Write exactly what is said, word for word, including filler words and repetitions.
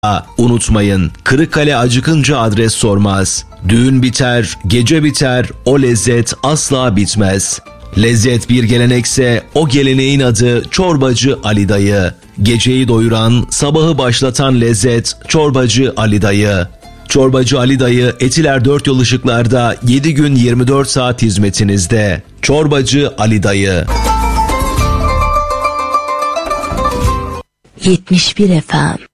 Unutmayın, Kırıkkale acıkınca adres sormaz. Düğün biter, gece biter, o lezzet asla bitmez. Lezzet bir gelenekse o geleneğin adı Çorbacı Ali Dayı. Geceyi doyuran, sabahı başlatan lezzet Çorbacı Ali Dayı. Çorbacı Ali Dayı, Etiler dört Yol Işıklar'da yedi gün yirmi dört saat hizmetinizde. Çorbacı Ali Dayı. yetmiş bir F M